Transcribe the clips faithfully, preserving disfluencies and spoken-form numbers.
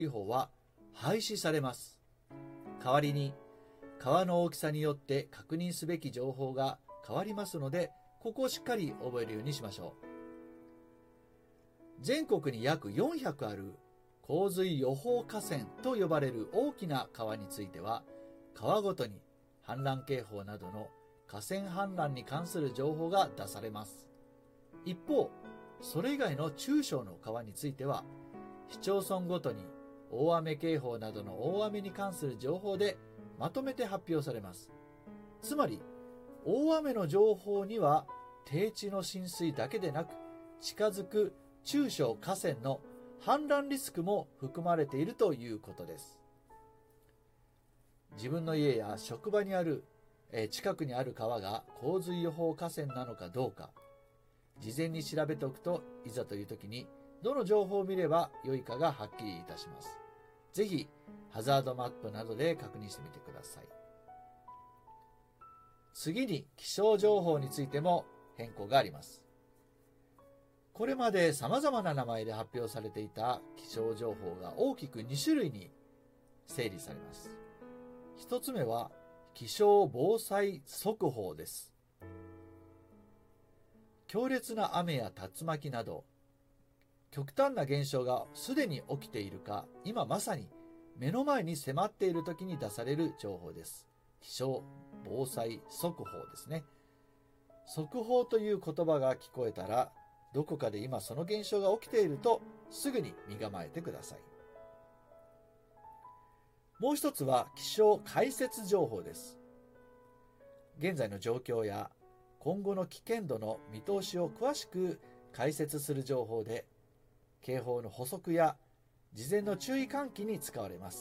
注意報は廃止されます。代わりに、川の大きさによって確認すべき情報が変わりますので、ここをしっかり覚えるようにしましょう。全国に約よんひゃくある洪水予報河川と呼ばれる大きな川については、川ごとに氾濫警報などの河川氾濫に関する情報が出されます。一方、それ以外の中小の川については、市町村ごとに大雨警報などの大雨に関する情報でまとめて発表されます。つまり、大雨の情報には低地の浸水だけでなく、近づく中小河川の氾濫リスクも含まれているということです。自分の家や職場にある、えー、近くにある川が洪水予報河川なのかどうか、事前に調べておくと、いざという時にどの情報を見れば良いかがはっきりいたします。ぜひ、ハザードマップなどで確認してみてください。次に、気象情報についても変更があります。これまで様々な名前で発表されていた気象情報が大きくに種類に整理されます。一つ目は、気象防災速報です。強烈な雨や竜巻など、極端な現象がすでに起きているか、今まさに目の前に迫っている時に出される情報です。気象防災速報ですね。速報という言葉が聞こえたら、どこかで今その現象が起きているとすぐに身構えてください。もう一つは気象解説情報です。現在の状況や今後の危険度の見通しを詳しく解説する情報で、警報の補足や事前の注意喚起に使われます。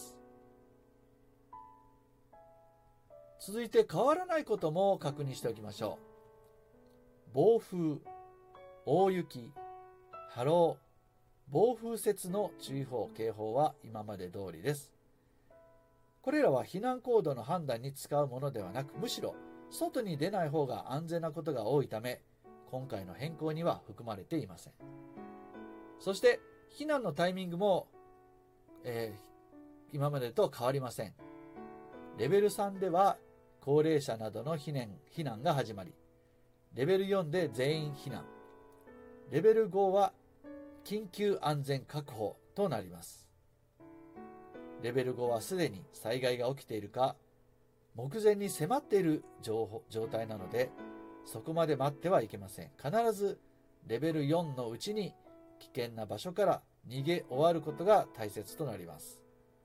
続いて変わらないことも確認しておきましょう。暴風、大雪、波浪、暴風雪の注意報・警報は今まで通りです。これらは避難行動の判断に使うものではなく、むしろ外に出ない方が安全なことが多いため、今回の変更には含まれていません。そして、避難のタイミングも、えー、今までと変わりません。レベルさんでは、高齢者などの避難、避難が始まり、レベルよんで全員避難、レベルごは緊急安全確保となります。レベルごはすでに災害が起きているか、目前に迫っている状態なので、そこまで待ってはいけません。必ずレベルよんのうちに危険な場所から逃げ終わることが大切となります。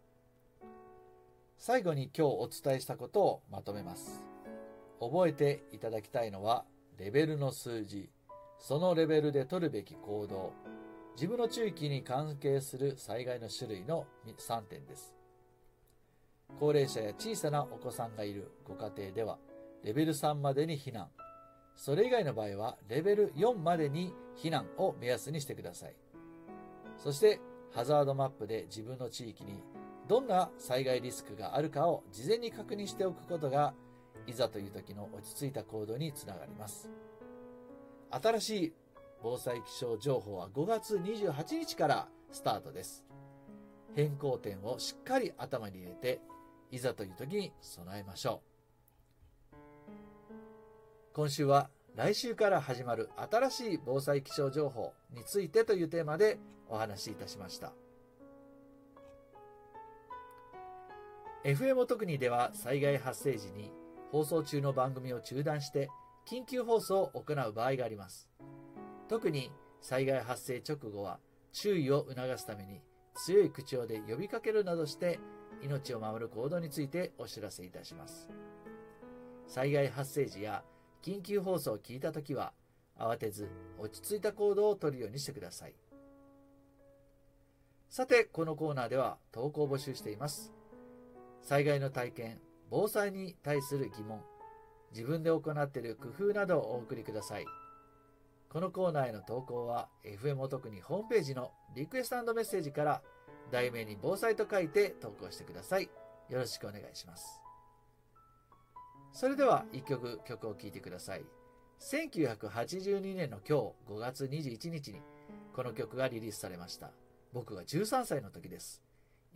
最後に今日お伝えしたことをまとめます。覚えていただきたいのは、レベルの数字、そのレベルで取るべき行動、自分の地域に関係する災害の種類のさんてんです。高齢者や小さなお子さんがいるご家庭では、レベルさんまでに避難、それ以外の場合はレベルよんまでに避難を目安にしてください。そして、ハザードマップで自分の地域にどんな災害リスクがあるかを事前に確認しておくことが、いざという時の落ち着いた行動につながります。新しい防災気象情報はごがつにじゅうはちにちからスタートです。変更点をしっかり頭に入れて、いざという時に備えましょう。今週は来週から始まる新しい防災気象情報についてというテーマでお話しいたしました。エフエム 特にでは災害発生時に放送中の番組を中断して緊急放送を行う場合があります。特に災害発生直後は注意を促すために強い口調で呼びかけるなどして命を守る行動についてお知らせいたします。災害発生時や緊急放送を聞いたときは慌てず落ち着いた行動をとるようにしてください。さて、このコーナーでは投稿を募集しています。災害の体験、防災に対する疑問、自分で行っている工夫などをお送りください。このコーナーへの投稿は エフエム お得にホームページのリクエスト&メッセージから題名に防災と書いて投稿してください。よろしくお願いします。それではいっきょく曲を聴いてください。せんきゅうひゃくはちじゅうにねんの今日ごがつにじゅういちにちにこの曲がリリースされました。僕がじゅうさんさいの時です。